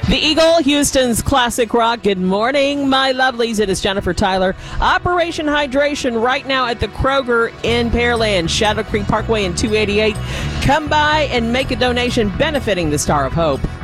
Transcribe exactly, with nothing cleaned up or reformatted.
The Eagle, Houston's classic rock. Good morning, my lovelies. It is Jennifer Tyler. Operation Hydration right now at the Kroger in Pearland, Shadow Creek Parkway and two eighty-eight. Come by and make a donation benefiting the Star of Hope.